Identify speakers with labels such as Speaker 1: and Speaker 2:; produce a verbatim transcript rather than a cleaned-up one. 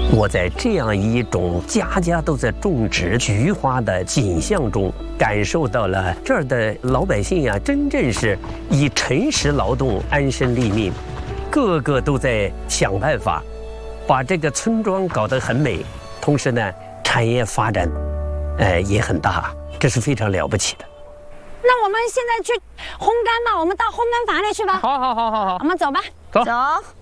Speaker 1: 我在这样一种家家都在种植菊花的景象中，感受到了这儿的老百姓啊，真正是以诚实劳动安身立命，个个都在想办法，把这个村庄搞得很美，同时呢，产业发展，呃，也很大，这是非常了不起的。
Speaker 2: 那我们现在去烘干吧，我们到烘干房里去吧。
Speaker 3: 好好好好好，
Speaker 2: 我们走吧，
Speaker 3: 走。
Speaker 2: 走。